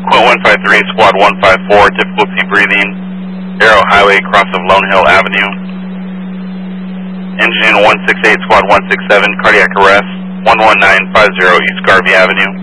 Quint 153, Squad 154, difficulty breathing, Arrow Highway, cross of Lone Hill Avenue. Engine 168, Squad 167, cardiac arrest, 11950 East Garvey Avenue.